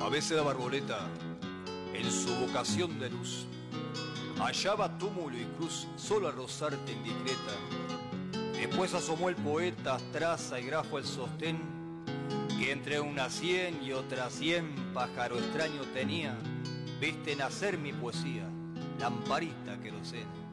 Cabeza de Barboleta, en su vocación de luz, hallaba túmulo y cruz solo a rozarte en discreta. Después asomó el poeta, traza y grafo el sostén, que entre una 100 y otra 100 pájaro extraño tenía. Viste nacer mi poesía, lamparita querosena.